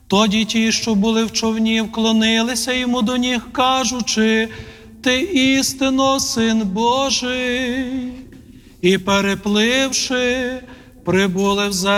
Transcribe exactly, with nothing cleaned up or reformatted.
Тоді ті, що були в човні, вклонилися йому до ніг, кажучи: «Ти істинно Син Божий». І перепливши, прибули в землю